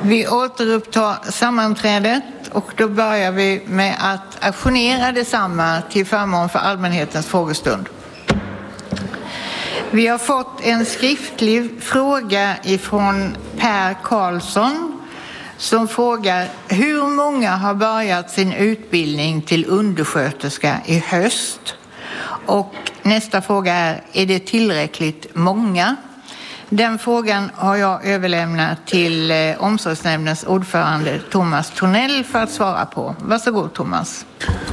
Vi återupptar sammanträdet och då börjar vi med att auktionera detsamma till förmån för allmänhetens frågestund. Vi har fått en skriftlig fråga ifrån Per Karlsson som frågar hur många har börjat sin utbildning till undersköterska i höst? Och nästa fråga är det tillräckligt många? Den frågan har jag överlämnat till omsorgsnämndens ordförande Thomas Tornell för att svara på. Varsågod Thomas.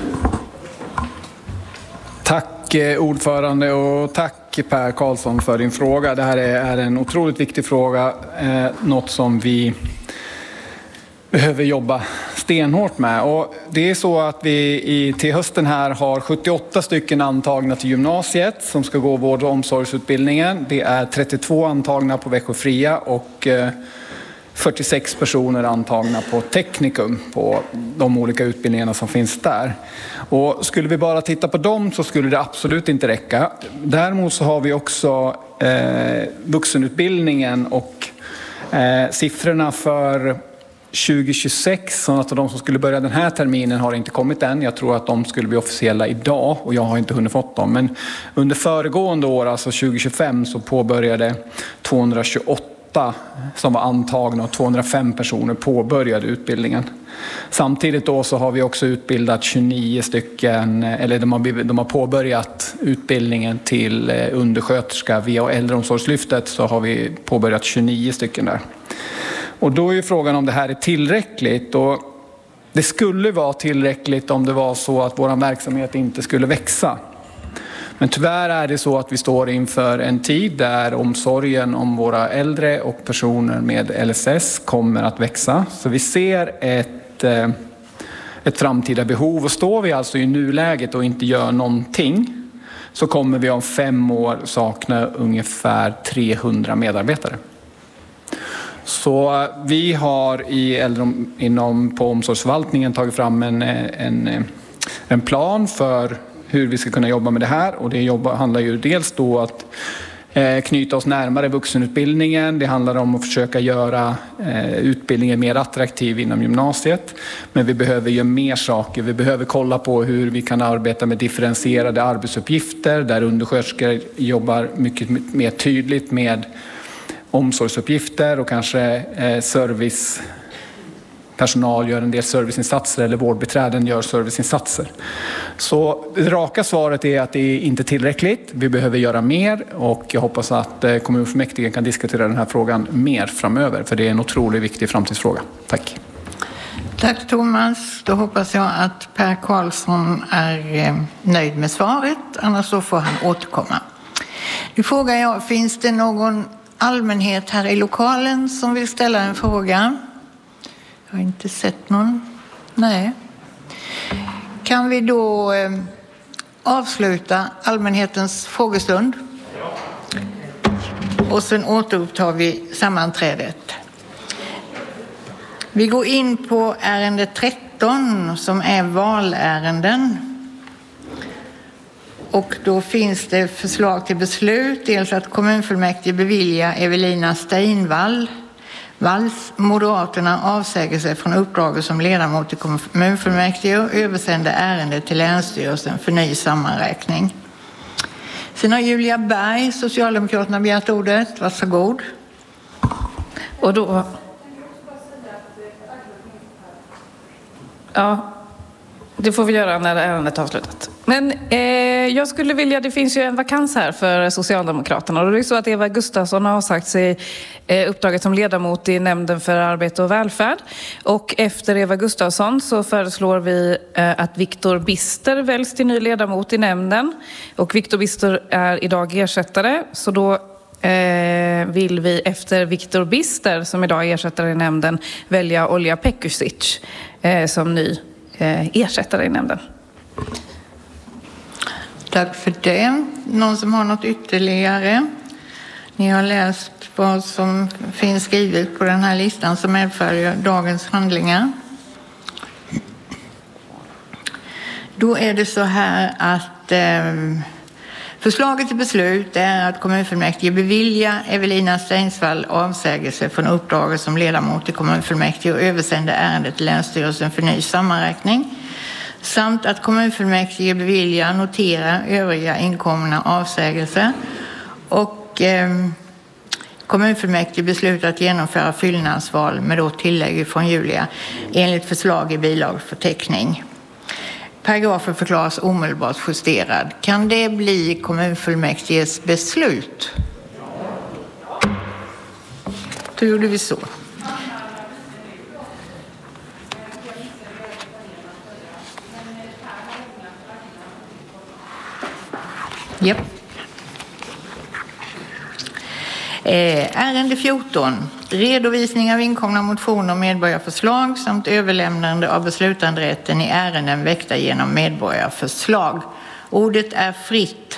Tack ordförande och tack Per Karlsson för din fråga. Det här är en otroligt viktig fråga, något som vi behöver jobba stenhårt med. Och det är så att vi till hösten här har 78 stycken antagna till gymnasiet som ska gå vård- och omsorgsutbildningen. Det är 32 antagna på Växjö Fria och 46 personer antagna på teknikum på de olika utbildningarna som finns där. Och skulle vi bara titta på dem så skulle det absolut inte räcka. Däremot så har vi också vuxenutbildningen och siffrorna för 2026, så att de som skulle börja den här terminen har inte kommit än. Jag tror att de skulle bli officiella idag och jag har inte hunnit fått dem. Men under föregående år, alltså 2025, så påbörjade 228 som var antagna och 205 personer påbörjade utbildningen. Samtidigt då så har vi också utbildat 29 stycken, eller de har påbörjat utbildningen till undersköterska via äldreomsorgslyftet, så har vi påbörjat 29 stycken där. Och då är ju frågan om det här är tillräckligt, och det skulle vara tillräckligt om det var så att vår verksamhet inte skulle växa. Men tyvärr är det så att vi står inför en tid där omsorgen om våra äldre och personer med LSS kommer att växa. Så vi ser ett framtida behov, och står vi alltså i nuläget och inte gör någonting så kommer vi om 5 år sakna ungefär 300 medarbetare. Så vi har på omsorgsförvaltningen tagit fram en plan för hur vi ska kunna jobba med det här, och det handlar ju dels då att knyta oss närmare vuxenutbildningen. Det handlar om att försöka göra utbildningen mer attraktiv inom gymnasiet, men vi behöver göra mer saker. Vi behöver kolla på hur vi kan arbeta med differentierade arbetsuppgifter där undersköterskor jobbar mycket mer tydligt med omsorgsuppgifter och kanske servicepersonal gör en del serviceinsatser eller vårdbiträden gör serviceinsatser. Så det raka svaret är att det är inte tillräckligt. Vi behöver göra mer, och jag hoppas att kommunfullmäktige kan diskutera den här frågan mer framöver, för det är en otroligt viktig framtidsfråga. Tack. Tack Thomas. Då hoppas jag att Per Karlsson är nöjd med svaret, annars så får han återkomma. Nu frågar jag, finns det någon allmänhet här i lokalen som vill ställa en fråga? Jag har inte sett någon. Nej. Kan vi då avsluta allmänhetens frågestund? Och sen återupptar vi sammanträdet. Vi går in på ärende 13 som är valärenden. Och då finns det förslag till beslut. Dels att kommunfullmäktige bevilja Evelina Steinvall, Moderaterna, avsäger sig från uppdraget som ledamot i kommunfullmäktige och översände ärendet till Länsstyrelsen för ny sammanräkning. Sen har Julia Berg, Socialdemokraterna, begärt ordet. Varsågod. Och då... Ja, det får vi göra när ärendet är avslutat. Men jag skulle vilja, det finns ju en vakans här för Socialdemokraterna, och det är så att Eva Gustafsson har sagt sig uppdraget som ledamot i nämnden för arbete och välfärd, och efter Eva Gustafsson så föreslår vi att Viktor Bister väljs till ny ledamot i nämnden, och Viktor Bister är idag ersättare, så då vill vi efter Viktor Bister som idag är ersättare i nämnden välja Olja Pekusic som ny ersättare i nämnden. Tack för det. Någon som har något ytterligare? Ni har läst vad som finns skrivet på den här listan som medföljer dagens handlingar. Då är det så här att Förslaget till beslut är att kommunfullmäktige beviljar Evelina Steinsvall avsägelse från uppdraget som ledamot i kommunfullmäktige och översänder ärendet till Länsstyrelsen för ny sammanräkning. Samt att kommunfullmäktige beviljar notera övriga inkomna avsägelser och kommunfullmäktige beslutar att genomföra fyllnadsval med då tillägg från Julia enligt förslag i bilagförteckning. Paragrafen förklaras omedelbart justerad. Kan det bli kommunfullmäktiges beslut? Då gjorde vi så. Japp. Ärende 14. Redovisning av inkomna motioner och medborgarförslag samt överlämnande av beslutanderätten i ärenden väckta genom medborgarförslag. Ordet är fritt.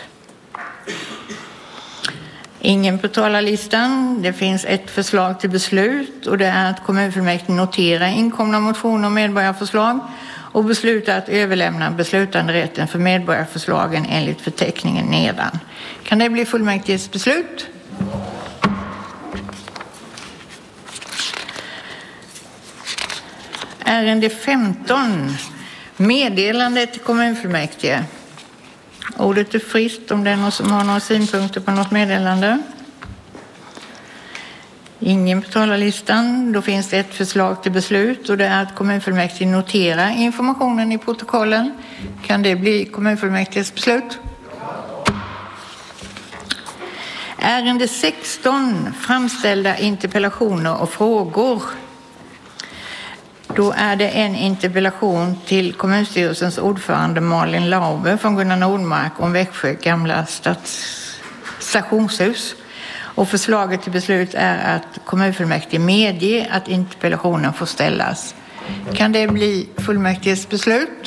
Ingen på talarlistan. Det finns ett förslag till beslut och det är att kommunfullmäktige noterar inkomna motioner och medborgarförslag och beslutar att överlämna beslutanderätten för medborgarförslagen enligt förteckningen nedan. Kan det bli fullmäktiges beslut? Ärende 15. Meddelande till kommunfullmäktige. Ordet är fritt om det är någon som har några synpunkter på något meddelande. Ingen på talarlistan. Då finns det ett förslag till beslut och det är att kommunfullmäktige noterar informationen i protokollen. Kan det bli kommunfullmäktiges beslut? Ärende 16. Framställda interpellationer och frågor. Då är det en interpellation till kommunstyrelsens ordförande Malin Lauber från Gunnar Nordmark om Växjö gamla stationshus. Och förslaget till beslut är att kommunfullmäktige medger att interpellationen får ställas. Kan det bli fullmäktiges beslut?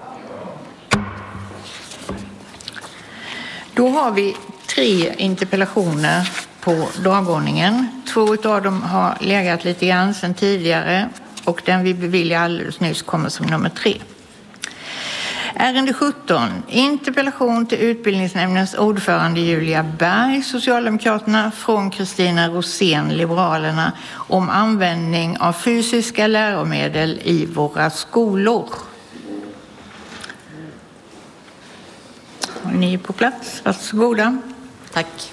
Då har vi 3 interpellationer på dagordningen. 2 av dem har legat lite grann sedan tidigare. Och den vi beviljar alldeles nyss kommer som nummer 3. Ärende 17. Interpellation till utbildningsnämndens ordförande Julia Berg, Socialdemokraterna, från Kristina Rosén, Liberalerna, om användning av fysiska läromedel i våra skolor. Ni är på plats. Varsågoda. Tack.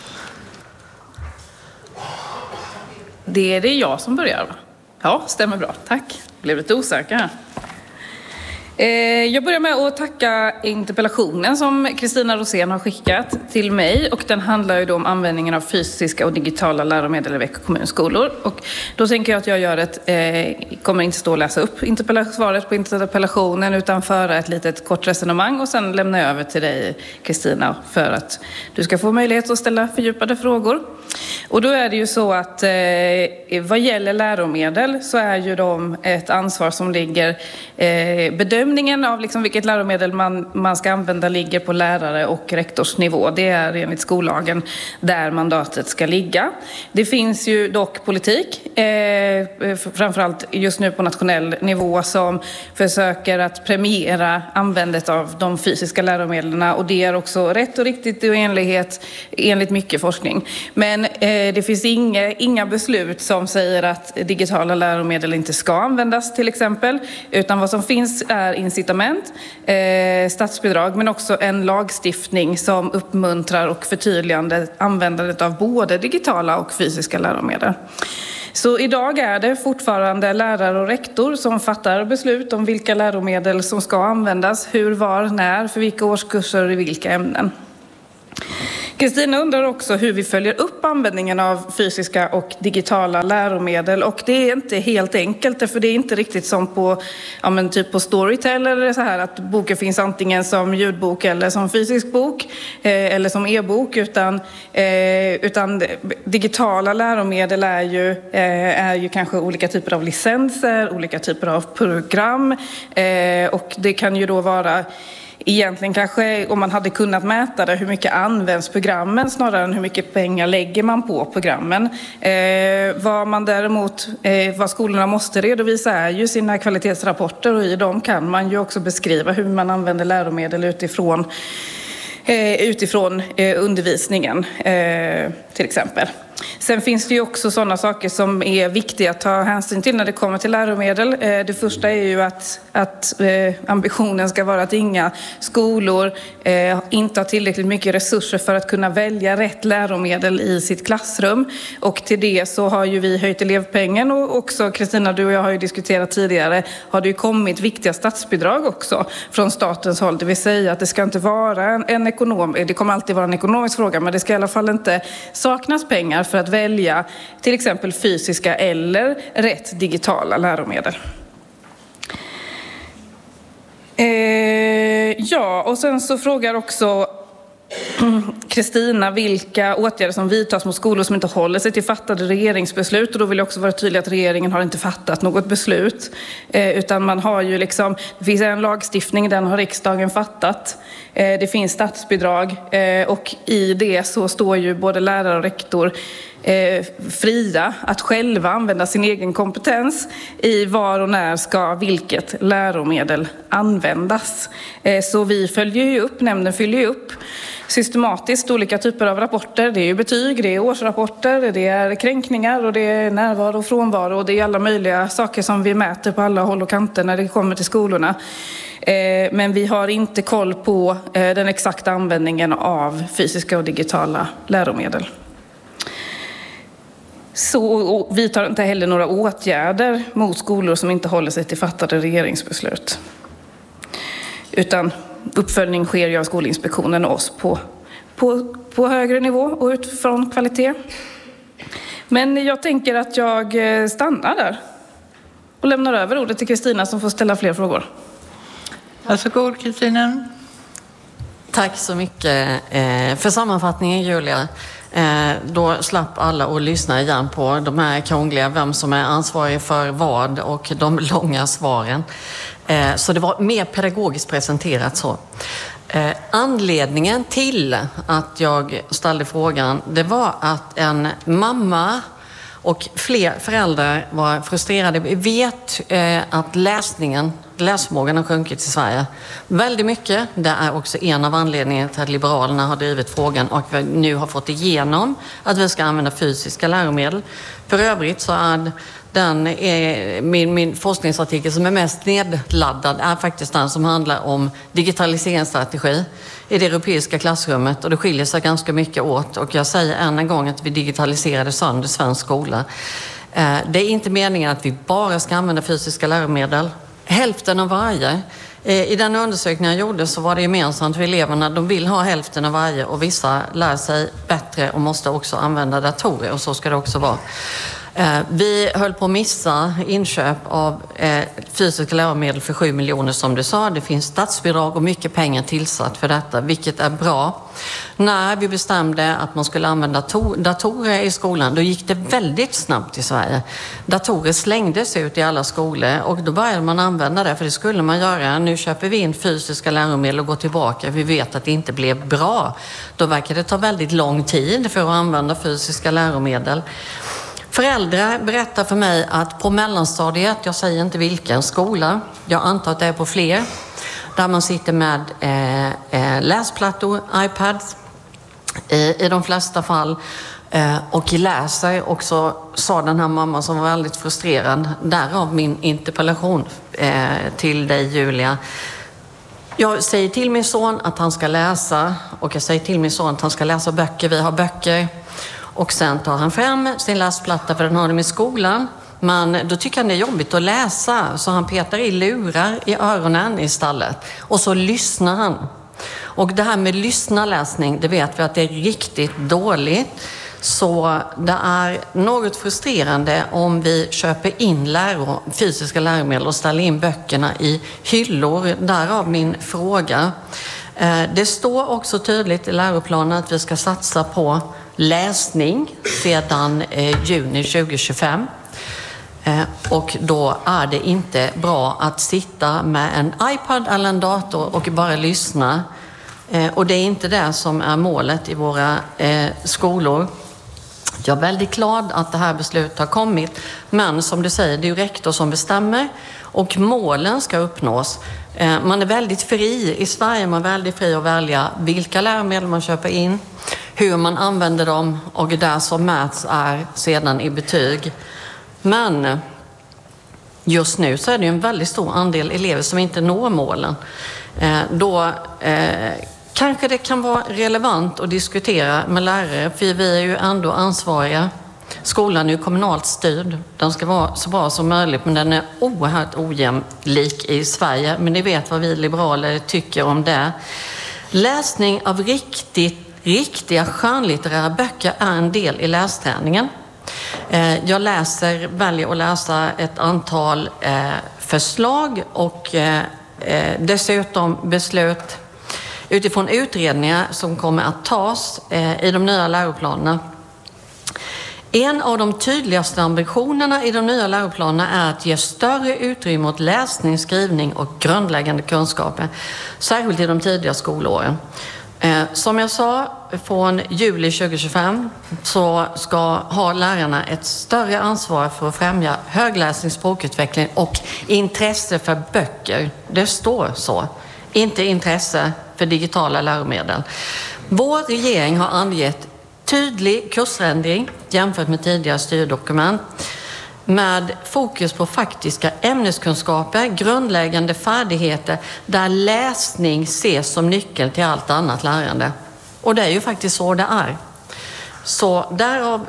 Det är det jag som börjar, va? Ja, stämmer bra. Tack. Blev lite osäker här. Jag börjar med att tacka interpellationen som Kristina Rosén har skickat till mig. Och den handlar ju då om användningen av fysiska och digitala läromedel i Växjö kommunskolor. Och då tänker jag att jag gör kommer inte stå och läsa upp svaret på interpellationen utan föra ett litet kort resonemang och sen lämna över till dig, Kristina, för att du ska få möjlighet att ställa fördjupade frågor. Och då är det ju så att vad gäller läromedel så är ju de ett ansvar som ligger bedömningen av liksom vilket läromedel man ska använda ligger på lärare och rektorsnivå. Det är enligt skollagen där mandatet ska ligga. Det finns ju dock politik, framförallt just nu på nationell nivå, som försöker att premiera användandet av de fysiska läromedlen, och det är också rätt och riktigt och enligt mycket forskning. Men det finns inga beslut som säger att digitala läromedel inte ska användas till exempel, utan vad som finns är incitament, statsbidrag, men också en lagstiftning som uppmuntrar och förtydligande användandet av både digitala och fysiska läromedel. Så idag är det fortfarande lärare och rektor som fattar beslut om vilka läromedel som ska användas, hur, var, när, för vilka årskurser och i vilka ämnen. Kristina undrar också hur vi följer upp användningen av fysiska och digitala läromedel, och det är inte helt enkelt, för det är inte riktigt som på typ på Storytel eller så här att boken finns antingen som ljudbok eller som fysisk bok eller som e-bok, utan digitala läromedel är ju kanske olika typer av licenser, olika typer av program, och det kan ju då vara egentligen kanske, om man hade kunnat mäta det, hur mycket används programmen snarare än hur mycket pengar lägger man på programmen. Vad skolorna måste redovisa är ju sina kvalitetsrapporter, och i dem kan man ju också beskriva hur man använder läromedel utifrån utifrån undervisningen till exempel. Sen finns det ju också sådana saker som är viktiga att ta hänsyn till när det kommer till läromedel. Det första är ju att ambitionen ska vara att inga skolor inte har tillräckligt mycket resurser för att kunna välja rätt läromedel i sitt klassrum. Och till det så har ju vi höjt elevpengen, och också Kristina, du och jag har ju diskuterat tidigare, har det ju kommit viktiga statsbidrag också från statens håll. Det vill säga att det ska inte vara det kommer alltid vara en ekonomisk fråga, men det ska i alla fall inte saknas pengar för att välja till exempel fysiska eller rätt digitala läromedel. Och sen så frågar också Kristina vilka åtgärder som vidtas mot skolor som inte håller sig till fattade regeringsbeslut. Och då vill jag också vara tydlig att regeringen har inte fattat något beslut. Utan man har ju det finns en lagstiftning, den har riksdagen fattat. Det finns statsbidrag, och i det så står ju både lärare och rektor fria att själva använda sin egen kompetens i var och när ska vilket läromedel användas. Så vi följer ju upp, nämnden följer ju upp systematiskt olika typer av rapporter. Det är ju betyg, det är årsrapporter, det är kränkningar och det är närvaro och frånvaro, och det är alla möjliga saker som vi mäter på alla håll och kanter när det kommer till skolorna. Men vi har inte koll på den exakta användningen av fysiska och digitala läromedel. Så vi tar inte heller några åtgärder mot skolor som inte håller sig till fattade regeringsbeslut. Utan uppföljning sker ju av Skolinspektionen och oss på högre nivå och utifrån kvalitet. Men jag tänker att jag stannar där och lämnar över ordet till Kristina som får ställa fler frågor. Varsågod Kristina. Tack så mycket för sammanfattningen, Julia. Då slapp alla att lyssna igen på de här krångliga, vem som är ansvarig för vad och de långa svaren. Så det var mer pedagogiskt presenterat så. Anledningen till att jag ställde frågan, det var att en mamma och fler föräldrar var frustrerade. Vi vet att läsförmågan har sjunkit i Sverige väldigt mycket. Det är också en av anledningarna till att Liberalerna har drivit frågan och vi nu har fått igenom att vi ska använda fysiska läromedel. För övrigt så är min forskningsartikel som är mest nedladdad är faktiskt den som handlar om digitaliseringsstrategi i det europeiska klassrummet, och det skiljer sig ganska mycket åt, och jag säger än en gång att vi digitaliserade sönder svensk skola. Det är inte meningen att vi bara ska använda fysiska läromedel. Hälften av varje. I den undersökning jag gjorde så var det gemensamt för eleverna. De vill ha hälften av varje, och vissa lär sig bättre och måste också använda datorer, och så ska det också vara. Vi höll på att missa inköp av fysiska läromedel för 7 miljoner som du sa. Det finns statsbidrag och mycket pengar tillsatt för detta, vilket är bra. När vi bestämde att man skulle använda datorer i skolan, då gick det väldigt snabbt i Sverige. Datorer slängdes ut i alla skolor och då började man använda det, för det skulle man göra. Nu köper vi in fysiska läromedel och går tillbaka. Vi vet att det inte blev bra. Då verkar det ta väldigt lång tid för att använda fysiska läromedel. Föräldrar berättar för mig att på mellanstadiet, jag säger inte vilken skola, jag antar att det är på fler, där man sitter med läsplattor, iPads i de flesta fall, och läser. Och så sa den här mamman som var väldigt frustrerad, därav min interpellation till dig Julia. Jag säger till min son att han ska läsa, och jag säger till min son att han ska läsa böcker, vi har böcker. Och sen tar han fram sin läsplatta, för den har de i skolan. Men då tycker han det är jobbigt att läsa, så han petar i lurar i öronen istället. Och så lyssnar han. Och det här med lyssnarläsning, det vet vi att det är riktigt dåligt. Så det är något frustrerande om vi köper in fysiska läromedel och ställer in böckerna i hyllor. Därav min fråga. Det står också tydligt i läroplanen att vi ska satsa på läsning sedan juni 2025. Och då är det inte bra att sitta med en iPad eller en dator och bara lyssna. Och det är inte det som är målet i våra skolor. Jag är väldigt glad att det här beslutet har kommit, men som du säger, det är ju rektor som bestämmer och målen ska uppnås. Man är väldigt fri, i Sverige är man väldigt fri att välja vilka läromedel man köper in, hur man använder dem och det som mäts är sedan i betyg. Men just nu så är det ju en väldigt stor andel elever som inte når målen. Då kanske det kan vara relevant att diskutera med lärare, för vi är ju ändå ansvariga. Skolan är ju kommunalt styrd. Den ska vara så bra som möjligt, men den är oerhört ojämlik i Sverige. Men ni vet vad vi liberaler tycker om det. Läsning av riktiga skönlitterära böcker är en del i lästräningen. Jag väljer att läsa ett antal förslag och dessutom beslut utifrån utredningar som kommer att tas i de nya läroplanerna. En av de tydligaste ambitionerna i de nya läroplanerna är att ge större utrymme åt läsning, skrivning och grundläggande kunskaper, särskilt i de tidiga skolåren. Som jag sa, från juli 2025 så ska ha lärarna ett större ansvar för att främja högläsning, språkutveckling och intresse för böcker. Det står så, inte intresse för digitala läromedel. Vår regering har angett tydlig kursändring jämfört med tidigare styrdokument med fokus på faktiska ämneskunskaper, grundläggande färdigheter där läsning ses som nyckeln till allt annat lärande. Och det är ju faktiskt så det är. Så därav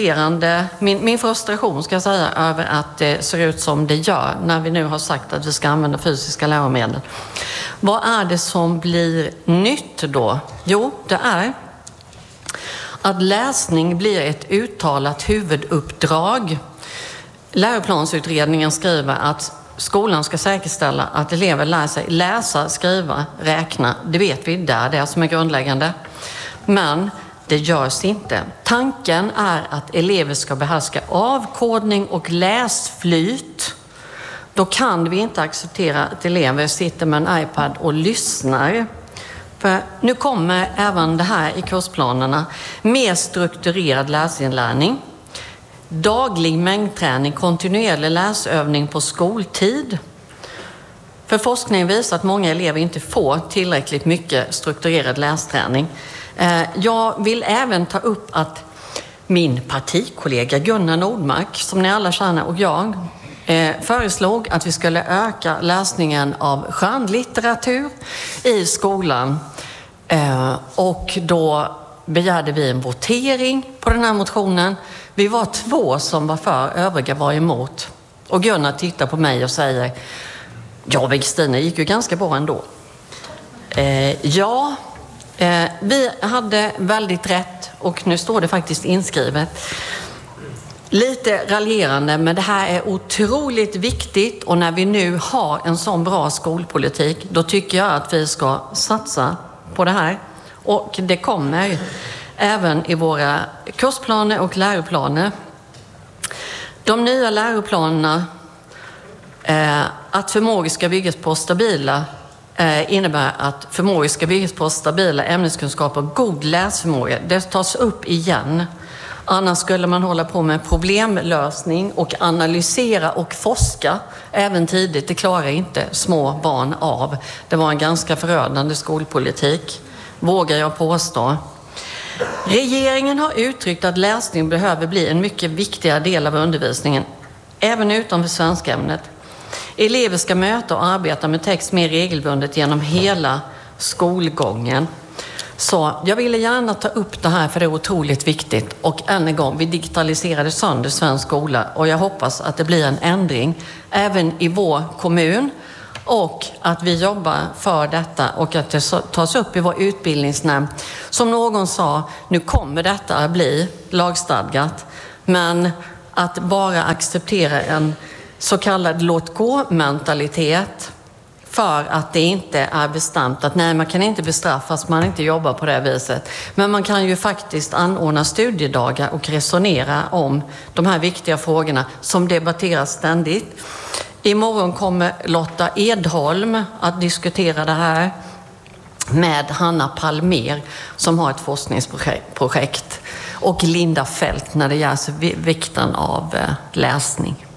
min frustration ska jag säga över att det ser ut som det gör när vi nu har sagt att vi ska använda fysiska läromedel. Vad är det som blir nytt då? Jo, det är att läsning blir ett uttalat huvuduppdrag. Läroplansutredningen skriver att skolan ska säkerställa att elever lär sig läsa, skriva, räkna. Det vet vi, det är det som är grundläggande. Men det görs inte. Tanken är att elever ska behärska avkodning och läsflyt. Då kan vi inte acceptera att elever sitter med en iPad och lyssnar. För nu kommer även det här i kursplanerna. Mer strukturerad läsinlärning. Daglig mängdträning, kontinuerlig läsövning på skoltid. För forskning visar att många elever inte får tillräckligt mycket strukturerad lästräning. Jag vill även ta upp att min partikollega Gunnar Nordmark, som ni alla känner, och jag föreslog att vi skulle öka läsningen av skönlitteratur i skolan. Och då begärde vi en votering på den här motionen. Vi var 2 som var för, övriga var emot. Och Gunnar tittar på mig och säger: ja, Kristina, gick ju ganska bra ändå. Vi hade väldigt rätt och nu står det faktiskt inskrivet. Lite raljerande, men det här är otroligt viktigt, och när vi nu har en sån bra skolpolitik, då tycker jag att vi ska satsa på det här. Och det kommer även i våra kursplaner och läroplaner. De nya läroplanerna, att förmågor ska byggas på stabila, innebär att förmågor ska byggas på stabila ämneskunskaper och god läsförmåga. Det tas upp igen. Annars skulle man hålla på med problemlösning och analysera och forska även tidigt. Det klarar inte små barn av. Det var en ganska förödande skolpolitik, vågar jag påstå. Regeringen har uttryckt att läsning behöver bli en mycket viktigare del av undervisningen, även utanför svenskämnet. Elever ska möta och arbeta med text mer regelbundet genom hela skolgången. Så jag ville gärna ta upp det här, för det är otroligt viktigt. Och än en gång, vi digitaliserade sönder svensk skola, och jag hoppas att det blir en ändring även i vår kommun, och att vi jobbar för detta och att det tas upp i vår utbildningsnämnd. Som någon sa, nu kommer detta att bli lagstadgat, men att bara acceptera en så kallad låt-gå-mentalitet för att det inte är bestämt att nej, man kan inte bestraffas, man inte jobbar på det viset. Men man kan ju faktiskt anordna studiedagar och resonera om de här viktiga frågorna som debatteras ständigt. Imorgon kommer Lotta Edholm att diskutera det här med Hanna Palmer som har ett forskningsprojekt. och Linda Fält när det gäller vikten av läsning.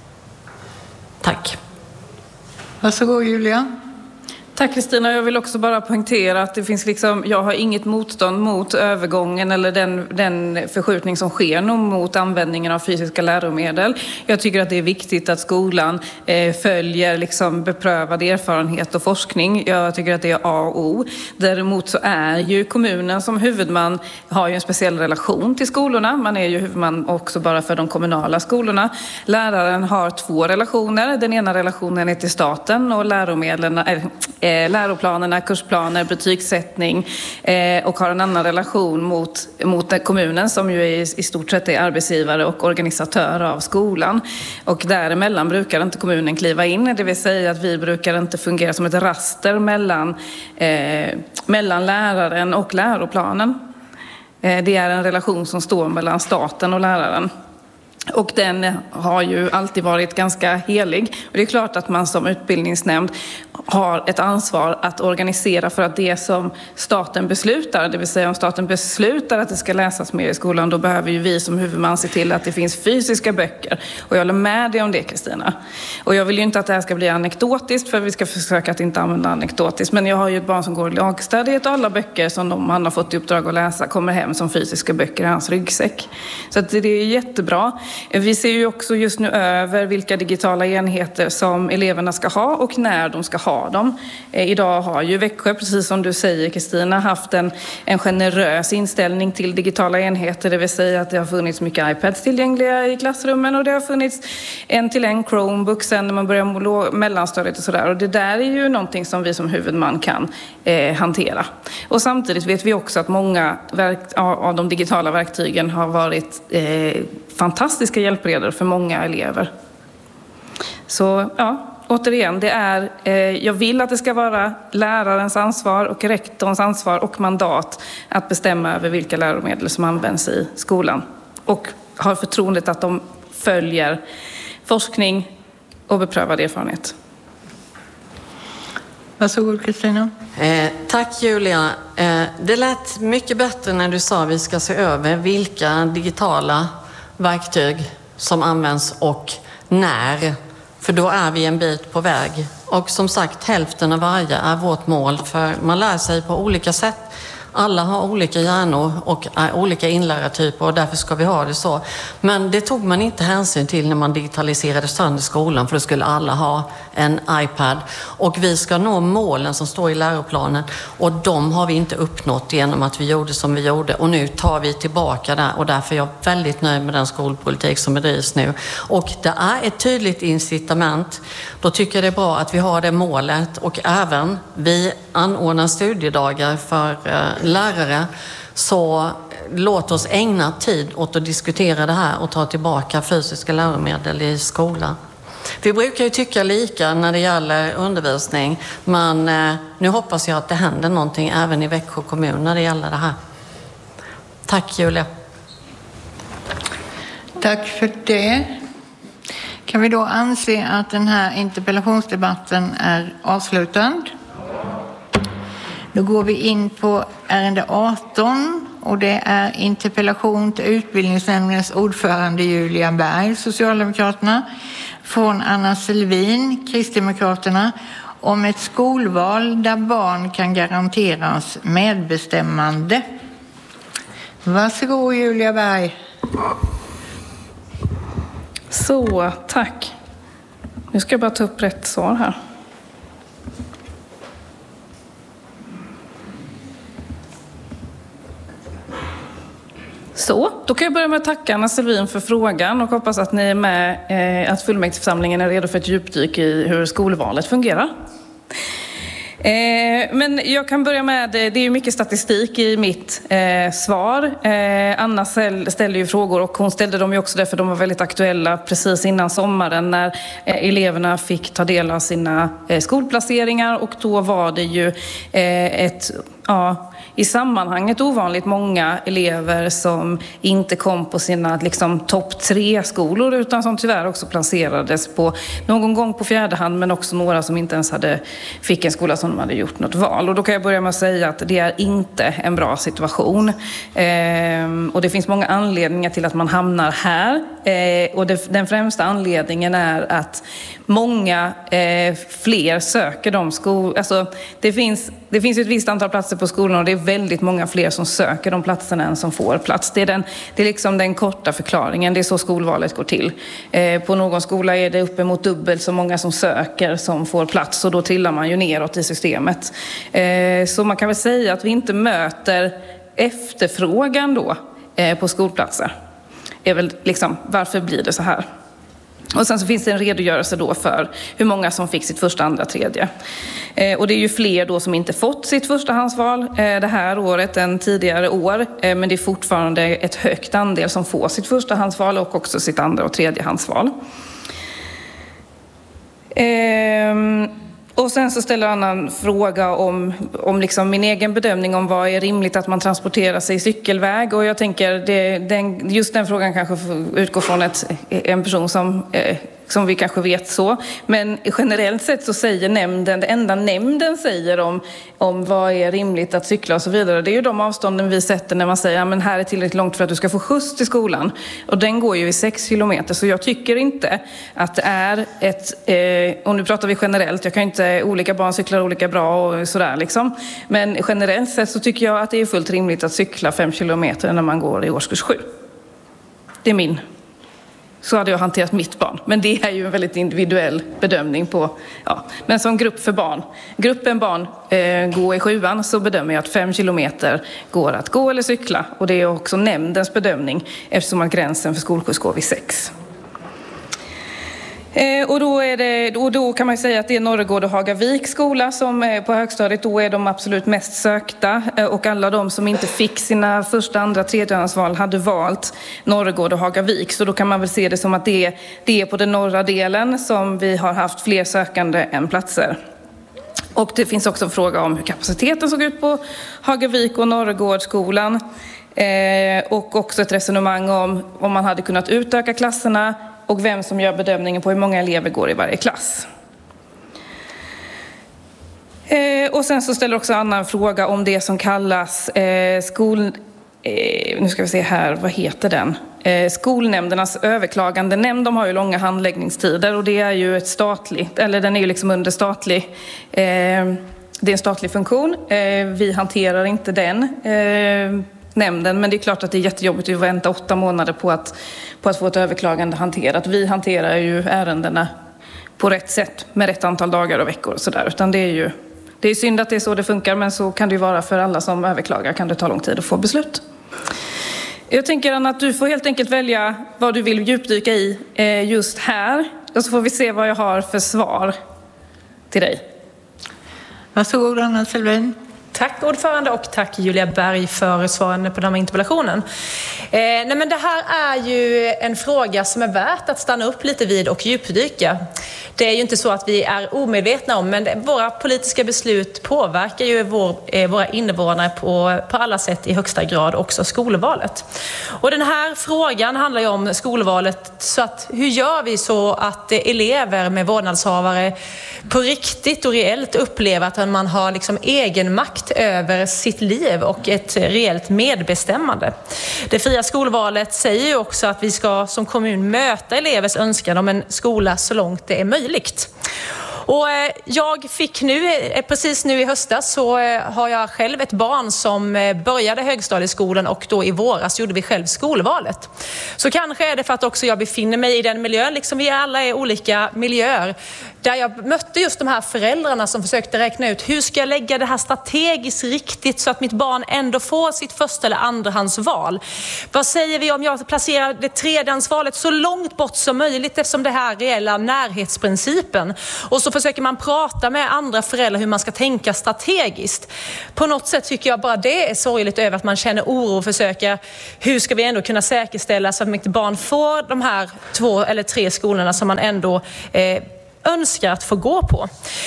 Tack. Varsågod Julia. Tack Kristina. Jag vill också bara poängtera att det finns jag har inget motstånd mot övergången eller den förskjutning som sker nu mot användningen av fysiska läromedel. Jag tycker att det är viktigt att skolan följer beprövad erfarenhet och forskning. Jag tycker att det är A och O. Däremot så är ju kommunen som huvudman har ju en speciell relation till skolorna. Man är ju huvudman också bara för de kommunala skolorna. Läraren har 2 relationer. Den ena relationen är till staten och läroplanerna, kursplaner, betygssättning och har en annan relation mot kommunen som ju i stort sett är arbetsgivare och organisatör av skolan. Och däremellan brukar inte kommunen kliva in, det vill säga att vi brukar inte fungera som ett raster mellan läraren och läroplanen. Det är en relation som står mellan staten och läraren. Och den har ju alltid varit ganska helig. Och det är klart att man som utbildningsnämnd har ett ansvar att organisera för att det som staten beslutar, det vill säga om staten beslutar att det ska läsas mer i skolan, då behöver ju vi som huvudman se till att det finns fysiska böcker. Och jag håller med dig om det, Kristina. Och jag vill ju inte att det här ska bli anekdotiskt, för vi ska försöka att inte använda anekdotiskt. Men jag har ju ett barn som går i lågstadiet och alla böcker som han har fått i uppdrag att läsa kommer hem som fysiska böcker i hans ryggsäck. Så att det är jättebra. Vi ser ju också just nu över vilka digitala enheter som eleverna ska ha och när de ska ha dem. Idag har ju Växjö, precis som du säger Kristina, haft en generös inställning till digitala enheter. Det vill säga att det har funnits mycket iPads tillgängliga i klassrummen och det har funnits 1-till-1 Chromebook sen när man börjar mellanstadiet och sådär. Och det där är ju någonting som vi som huvudman kan hantera. Och samtidigt vet vi också att många av de digitala verktygen har varit fantastiska hjälpredor för många elever. Så ja, återigen, jag vill att det ska vara lärarens ansvar och rektorns ansvar och mandat att bestämma över vilka läromedel som används i skolan. Och har förtroendet att de följer forskning och beprövad erfarenhet. Varsågod Kristina. Tack Julia. Det lät mycket bättre när du sa att vi ska se över vilka digitala verktyg som används och när. För då är vi en bit på väg. Och som sagt, hälften av varje är vårt mål. För man lär sig på olika sätt. Alla har olika hjärnor och är olika inlärartyper och därför ska vi ha det så. Men det tog man inte hänsyn till när man digitaliserade sönder skolan, för då skulle alla ha en iPad. Och vi ska nå målen som står i läroplanen och de har vi inte uppnått genom att vi gjorde som vi gjorde. Och nu tar vi tillbaka det och därför är jag väldigt nöjd med den skolpolitik som bedrivs nu. Och det är ett tydligt incitament. Då tycker jag det är bra att vi har det målet och även vi anordnar studiedagar för lärare, så låt oss ägna tid åt att diskutera det här och ta tillbaka fysiska läromedel i skolan. Vi brukar ju tycka lika när det gäller undervisning, men nu hoppas jag att det händer någonting även i Växjö kommun när det gäller det här. Tack Julia. Tack för det. Kan vi då anse att den här interpellationsdebatten är avslutad? Då går vi in på ärende 18 och det är interpellation till utbildningsnämndens ordförande Julia Berg, Socialdemokraterna, från Anna Selvin, Kristdemokraterna, om ett skolval där barn kan garanteras medbestämmande. Varsågod Julia Berg. Så, tack. Nu ska jag bara ta upp rätt svar här. Så, då kan jag börja med att tacka Anna Selvin för frågan och hoppas att ni är med, att fullmäktigeförsamlingen är redo för ett djupdyk i hur skolvalet fungerar. Men jag kan börja med, det är ju mycket statistik i mitt svar. Anna ställde ju frågor och hon ställde dem ju också därför de var väldigt aktuella precis innan sommaren när eleverna fick ta del av sina skolplaceringar och då var det ju i sammanhanget ovanligt många elever som inte kom på sina liksom topp 3-skolor, utan som tyvärr också placerades på någon gång på fjärde hand, men också några som inte ens fick en skola som de hade gjort något val. Och då kan jag börja med att säga att det är inte en bra situation. Och det finns många anledningar till att man hamnar här. Och den främsta anledningen är att många fler söker de skolor. Alltså, det finns ett visst antal platser på skolorna och det är väldigt många fler som söker de platserna än som får plats. Det är liksom den korta förklaringen. Det är så skolvalet går till. På någon skola är det uppemot dubbelt så många som söker som får plats, och då trillar man ju neråt i systemet. Så man kan väl säga att vi inte möter efterfrågan då på skolplatser. Är väl liksom, varför blir det så här? Och sen så finns det en redogörelse då för hur många som fick sitt första, andra, tredje. Och det är ju fler då som inte fått sitt förstahandsval det här året än tidigare år. Men det är fortfarande ett högt andel som får sitt förstahandsval och också sitt andra- och tredjehandsval. Och sen så ställer en annan fråga om liksom min egen bedömning om vad är rimligt att man transporterar sig i cykelväg. Och jag tänker just den frågan kanske utgår från en person som vi kanske vet så. Men generellt sett så säger nämnden, det enda nämnden säger om vad är rimligt att cykla och så vidare, det är ju de avstånden vi sätter när man säger att här är tillräckligt långt för att du ska få skjuts till skolan. Och den går ju i 6 kilometer, så jag tycker inte att det är och nu pratar vi generellt, jag kan inte, olika barn cyklar olika bra och sådär liksom. Men generellt sett så tycker jag att det är fullt rimligt att cykla 5 kilometer när man går i årskurs 7. Det är så hade jag hanterat mitt barn. Men det är ju en väldigt individuell bedömning på, ja. Men som gruppen barn går i 7:an, så bedömer jag att 5 kilometer går att gå eller cykla. Och det är också nämndens bedömning, eftersom att gränsen för skolskjuts går vid 6. Och då kan man säga att det är Norregård och Hagavik skola som är på högstadiet, då är de absolut mest sökta, och alla de som inte fick sina första, andra, tredjehandsval hade valt Norregård och Hagavik. Så då kan man väl se det som att det är på den norra delen som vi har haft fler sökande än platser. Och det finns också en fråga om hur kapaciteten såg ut på Hagavik och Norregårdsskolan, och också ett resonemang om man hade kunnat utöka klasserna och vem som gör bedömningen på hur många elever går i varje klass. Och sen så ställer också en annan fråga om det som kallas nu ska vi se här, vad heter den? Skolnämndernas överklagande nämnd. De har ju långa handläggningstider, och det är ju den är ju liksom under statlig, det är en statlig funktion. Vi hanterar inte den nämnden, men det är klart att det är jättejobbigt att vänta 8 månader på att få ett överklagande hanterat. Vi hanterar ju ärendena på rätt sätt med rätt antal dagar och veckor och sådär. Utan det är synd att det är så det funkar, men så kan det ju vara för alla som överklagar. Kan det ta lång tid att få beslut. Jag tänker, Anna, att du får helt enkelt välja vad du vill djupdyka i just här. Och så får vi se vad jag har för svar till dig. Varsågod, Anna Selvin. Tack ordförande, och tack Julia Berg för svaren på den här interpellationen. Men det här är ju en fråga som är värt att stanna upp lite vid och djupdyka. Det är ju inte så att vi är omedvetna om, men våra politiska beslut påverkar ju våra invånare på alla sätt i högsta grad, också skolvalet. Och den här frågan handlar ju om skolvalet, så att hur gör vi så att elever med vårdnadshavare på riktigt och reellt upplever att man har liksom egen makt över sitt liv och ett reellt medbestämmande. Det fria skolvalet säger ju också att vi ska som kommun möta elevers önskan om en skola så långt det är möjligt. Och jag fick precis nu i höstas, så har jag själv ett barn som började högstadieskolan, och då i våras gjorde vi själv skolvalet. Så kanske är det för att också jag befinner mig i den miljön, liksom vi alla är olika miljöer, där jag mötte just de här föräldrarna som försökte räkna ut hur ska jag lägga det här strategiskt riktigt så att mitt barn ändå får sitt första eller andrahandsval. Vad säger vi om jag placerar det tredjehandsvalet så långt bort som möjligt, eftersom det här reella närhetsprincipen. Och så försöker man prata med andra föräldrar hur man ska tänka strategiskt. På något sätt tycker jag bara det är sorgligt över att man känner oro och försöker, hur ska vi ändå kunna säkerställa så att mitt barn får de här 2 eller 3 skolorna som man ändå önskar att få gå på.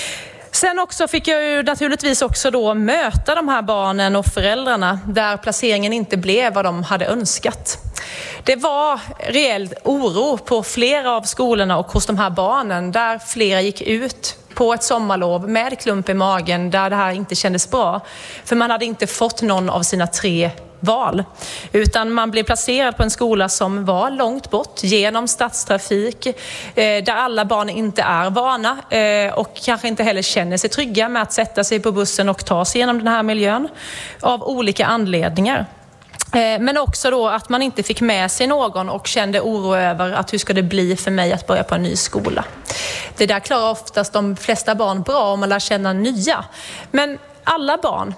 Sen också fick jag ju naturligtvis också då möta de här barnen och föräldrarna där placeringen inte blev vad de hade önskat. Det var reell oro på flera av skolorna och hos de här barnen där flera gick ut på ett sommarlov med klump i magen där det här inte kändes bra. För man hade inte fått någon av sina 3 val. Utan man blev placerad på en skola som var långt bort genom stadstrafik där alla barn inte är vana och kanske inte heller känner sig trygga med att sätta sig på bussen och ta sig genom den här miljön av olika anledningar. Men också då att man inte fick med sig någon och kände oro över att hur ska det bli för mig att börja på en ny skola. Det där klarar oftast de flesta barn bra om man lär känna nya. Men alla barn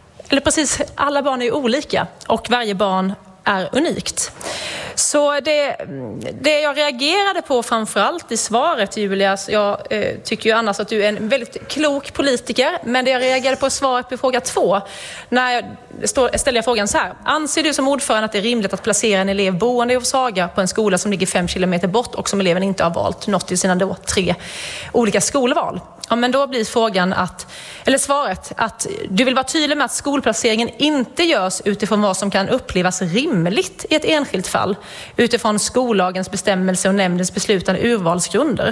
är ju olika och varje barn är unikt. Så det jag reagerade på framförallt i svaret, Julia, jag tycker ju annars att du är en väldigt klok politiker, men det jag reagerade på svaret på fråga 2, när jag ställer frågan så här: anser du som ordförande att det är rimligt att placera en elev boende i Saga på en skola som ligger 5 kilometer bort och som eleven inte har valt något i sina 3 olika skolval? Ja, men då blir svaret att du vill vara tydlig med att skolplaceringen inte görs utifrån vad som kan upplevas rimligt i ett enskilt fall, utifrån skollagens bestämmelse och nämndens beslutande urvalsgrunder.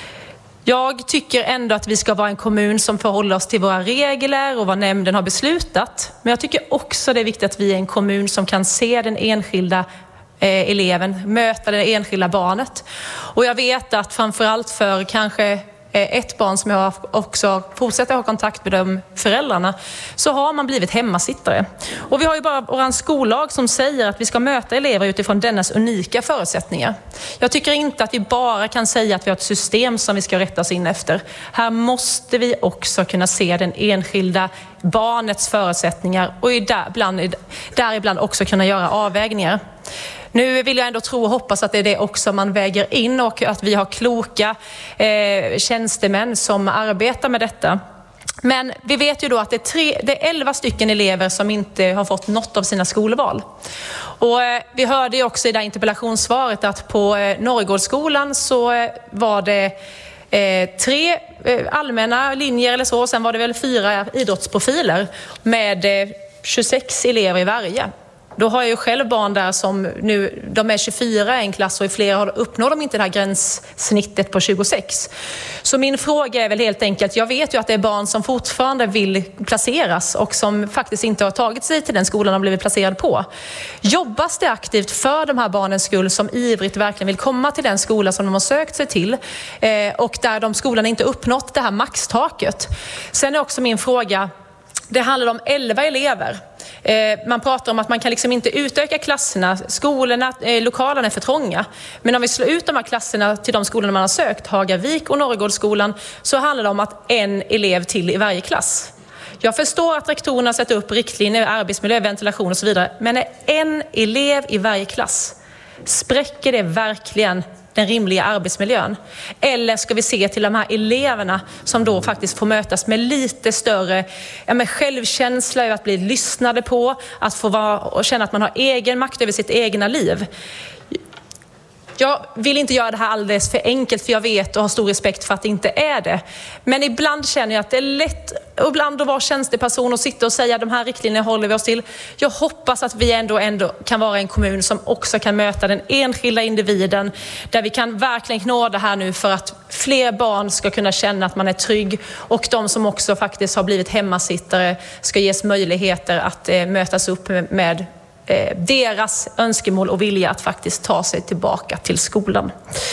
Jag tycker ändå att vi ska vara en kommun som förhåller oss till våra regler och vad nämnden har beslutat. Men jag tycker också det är viktigt att vi är en kommun som kan se den enskilda eleven, möta det enskilda barnet. Och jag vet att framförallt för kanske ett barn som jag också fortsätter ha kontakt med de föräldrarna, så har man blivit hemmasittare. Och vi har ju bara vår skollag som säger att vi ska möta elever utifrån dennas unika förutsättningar. Jag tycker inte att vi bara kan säga att vi har ett system som vi ska rätta oss in efter. Här måste vi också kunna se den enskilda barnets förutsättningar och däribland också kunna göra avvägningar. Nu vill jag ändå tro och hoppas att det är det också man väger in och att vi har kloka tjänstemän som arbetar med detta. Men vi vet ju då att det är 11 stycken elever som inte har fått något av sina skolval. Och vi hörde ju också i det här interpellationssvaret att på Norrgårdsskolan så var det 3 allmänna linjer eller så. Sen var det väl 4 idrottsprofiler med 26 elever i varje. Då har jag ju själv barn där som nu, de är 24 i en klass och i flera uppnår de inte det här gränssnittet på 26. Så min fråga är väl helt enkelt, jag vet ju att det är barn som fortfarande vill placeras och som faktiskt inte har tagit sig till den skolan de blivit placerad på. Jobbas det aktivt för de här barnens skull som ivrigt verkligen vill komma till den skola som de har sökt sig till och där de skolan inte uppnått det här maxtaket? Sen är också min fråga, det handlar om 11 elever. Man pratar om att man kan liksom inte utöka klasserna, skolorna, lokalerna är för trånga. Men om vi slår ut de här klasserna till de skolorna man har sökt, Hagavik och Norrgårdsskolan, så handlar det om att en elev till i varje klass. Jag förstår att rektorerna sätter upp riktlinjer, arbetsmiljö, ventilation och så vidare. Men är en elev i varje klass, spräcker det verkligen den rimliga arbetsmiljön? Eller ska vi se till de här eleverna som då faktiskt får mötas med lite större med självkänsla, att bli lyssnade på, att få vara och känna att man har egen makt över sitt egna liv? Jag vill inte göra det här alldeles för enkelt, för jag vet och har stor respekt för att det inte är det. Men ibland känner jag att det är lätt ibland att vara tjänsteperson och sitta och säga de här riktlinjerna håller vi oss till. Jag hoppas att vi ändå kan vara en kommun som också kan möta den enskilda individen, där vi kan verkligen knå det här nu för att fler barn ska kunna känna att man är trygg och de som också faktiskt har blivit hemmasittare ska ges möjligheter att mötas upp med deras önskemål och vilja att faktiskt ta sig tillbaka till skolan.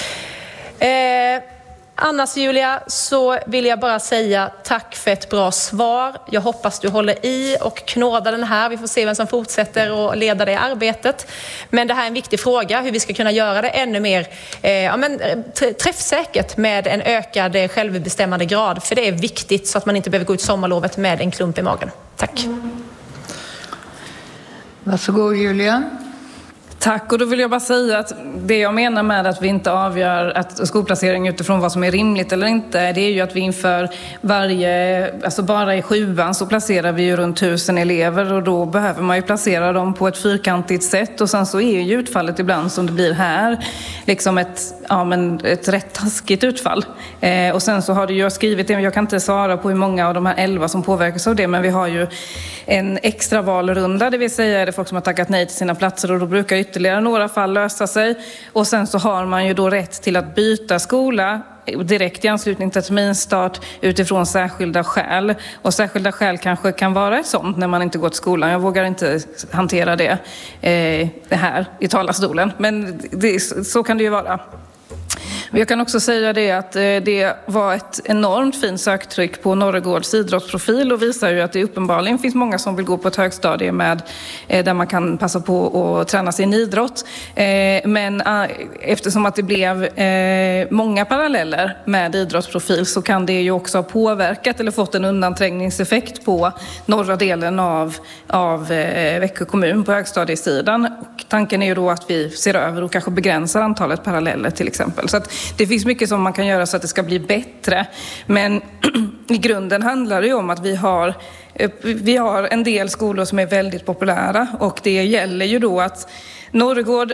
Annars, Julia, så vill jag bara säga tack för ett bra svar. Jag hoppas du håller i och knådar den här. Vi får se vem som fortsätter att leda det arbetet. Men det här är en viktig fråga, hur vi ska kunna göra det ännu mer träffsäkert med en ökad självbestämmande grad. För det är viktigt så att man inte behöver gå ut sommarlovet med en klump i magen. Tack. Varsågod, Julia. Tack, och då vill jag bara säga att det jag menar med att vi inte avgör att skolplacering utifrån vad som är rimligt eller inte, det är ju att vi inför bara i 7:an så placerar vi ju runt 1000 elever och då behöver man ju placera dem på ett fyrkantigt sätt och sen så är ju utfallet ibland som det blir här liksom ett rätt taskigt utfall. Och sen så har det ju skrivit, jag kan inte svara på hur många av de här 11 som påverkas av det, men vi har ju en extra valrunda, det vill säga är det folk som har tackat nej till sina platser och då brukar ytterligare några fall lösa sig. Och sen så har man ju då rätt till att byta skola direkt i anslutning till terminstart utifrån särskilda skäl. Och särskilda skäl kanske kan vara ett sånt när man inte går till skolan. Jag vågar inte hantera det här i talarstolen, men så kan det ju vara. Jag kan också säga det att det var ett enormt fint söktryck på Norregårds idrottsprofil och visar ju att det uppenbarligen finns många som vill gå på ett högstadie där man kan passa på att träna sin idrott. Men eftersom att det blev många paralleller med idrottsprofil så kan det ju också ha påverkat eller fått en undanträngningseffekt på norra delen av Växjö kommun på högstadiesidan. Och tanken är ju då att vi ser över och kanske begränsar antalet paralleller till exempel. Så att det finns mycket som man kan göra så att det ska bli bättre. Men i grunden handlar det ju om att vi har en del skolor som är väldigt populära. Och det gäller ju då att Norregård,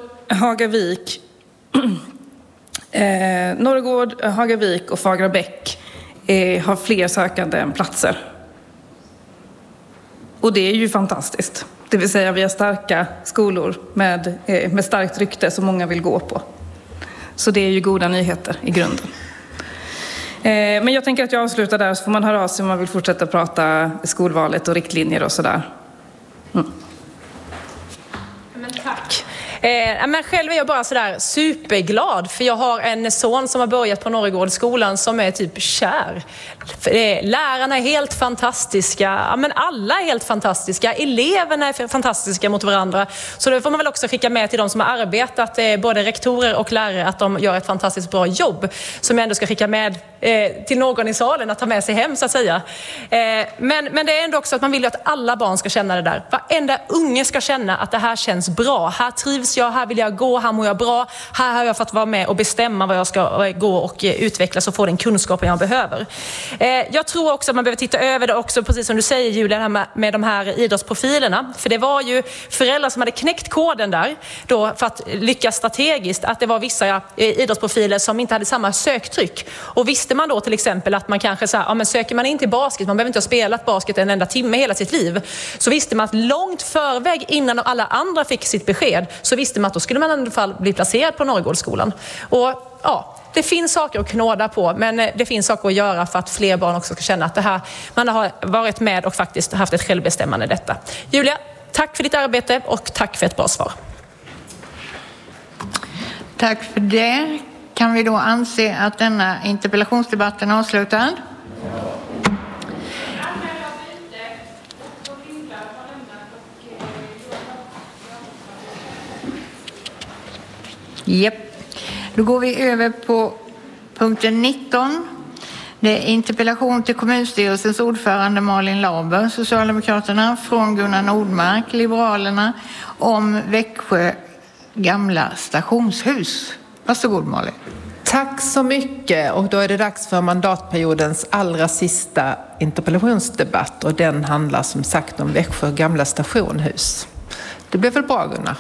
Hagavik och Fagrabäck har fler sökande än platser. Och det är ju fantastiskt. Det vill säga vi har starka skolor med starkt rykte som många vill gå på. Så det är ju goda nyheter i grunden. Men jag tänker att jag avslutar där så får man höra av sig om man vill fortsätta prata skolvalet och riktlinjer och sådär. Mm. Men tack. Men själv är jag bara sådär superglad för jag har en son som har börjat på Norregårdsskolan som är typ kär. Lärarna är helt fantastiska, men alla är helt fantastiska, eleverna är fantastiska mot varandra. Så det får man väl också skicka med till de som har arbetat, både rektorer och lärare, att de gör ett fantastiskt bra jobb som jag ändå ska skicka med till någon i salen att ta med sig hem så att säga. Men det är ändå också att man vill att alla barn ska känna det där. Varenda unge ska känna att det här känns bra. Här trivs jag, här vill jag gå, här mår jag bra. Här har jag fått vara med och bestämma vad jag ska gå och utvecklas och få den kunskapen jag behöver. Jag tror också att man behöver titta över det också, precis som du säger Julia, med de här idrottsprofilerna. För det var ju föräldrar som hade knäckt koden där då för att lyckas strategiskt, att det var vissa idrottsprofiler som inte hade samma söktryck. Och visste man då till exempel att man kanske så här, men söker man in till basket, man behöver inte ha spelat basket en enda timme hela sitt liv, så visste man att långt förväg innan alla andra fick sitt besked så visste man att då skulle man i alla fall bli placerad på Norregårdsskolan. Och ja, det finns saker att knåda på, men det finns saker att göra för att fler barn också ska känna att det här, man har varit med och faktiskt haft ett självbestämmande i detta. Julia, tack för ditt arbete och tack för ett bra svar. Tack för det. Kan vi då anse att denna interpellationsdebatten är avslutad? Japp. Då går vi över på punkten 19. Det är interpellation till kommunstyrelsens ordförande Malin Laber, Socialdemokraterna, från Gunnar Nordmark, Liberalerna, om Växjö gamla stationshus. Varsågod Malin. Tack så mycket, och då är det dags för mandatperiodens allra sista interpellationsdebatt och den handlar som sagt om Växjö gamla stationshus. Det blev väl bra Gunnar?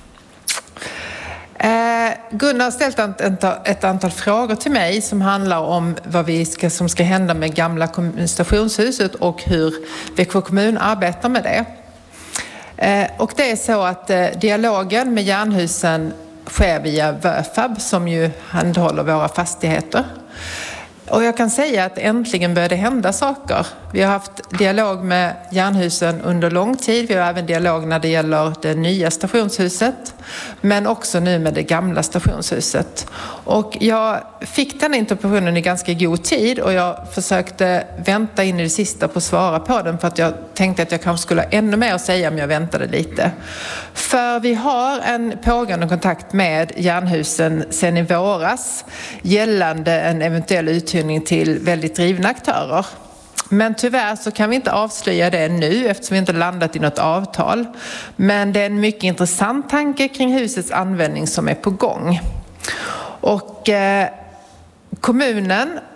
Gunnar har ställt ett antal frågor till mig som handlar om vad som ska hända med gamla stationshuset och hur Växjö kommun arbetar med det. Och det är så att dialogen med Jernhusen sker via VÖFAB som ju handhåller våra fastigheter. Och jag kan säga att äntligen börjar det hända saker. Vi har haft dialog med Jernhusen under lång tid. Vi har även dialog när det gäller det nya stationshuset. Men också nu med det gamla stationshuset. Och jag fick den interpellationen i ganska god tid. Och jag försökte vänta in i det sista på att svara på den. För att jag tänkte att jag kanske skulle ha ännu mer att säga om jag väntade lite. För vi har en pågående kontakt med Jernhusen sedan i våras. Gällande en eventuell uthyrning till väldigt drivna aktörer. Men tyvärr så kan vi inte avslöja det nu eftersom vi inte landat i något avtal. Men det är en mycket intressant tanke kring husets användning som är på gång. Och kommunen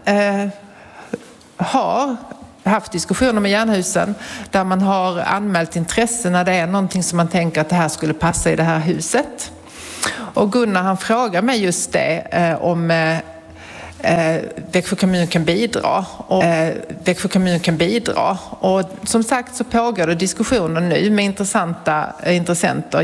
har haft diskussioner med Jernhusen där man har anmält intresse när det är någonting som man tänker att det här skulle passa i det här huset. Och Gunnar han frågar mig just det om Växjö kommun kan bidra. Växjö kommun kan bidra. Och som sagt så pågår det diskussioner nu med intressanta intressenter.